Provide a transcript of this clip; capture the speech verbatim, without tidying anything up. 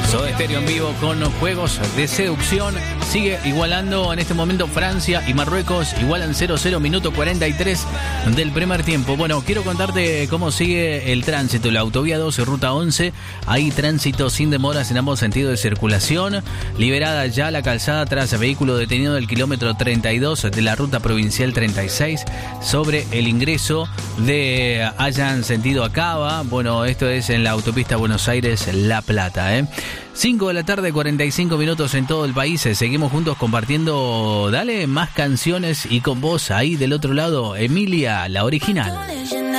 Soda Stereo en vivo con Juegos de Seducción. Sigue igualando en este momento Francia y Marruecos. Igualan cero cero, minuto cuarenta y tres del primer tiempo. Bueno, quiero contarte cómo sigue el tránsito. La autovía doce, ruta once. Hay tránsito sin demoras en ambos sentidos de circulación. Liberada ya la calzada tras vehículo detenido del kilómetro treinta y dos de la ruta provincial treinta y seis sobre el ingreso de Hayan sentido a Cava. Bueno, esto es en la autopista Buenos Aires-La Plata, ¿eh? cinco de la tarde, cuarenta y cinco minutos en todo el país. Seguimos juntos compartiendo, dale, más canciones y con vos ahí del otro lado, Emilia, la original.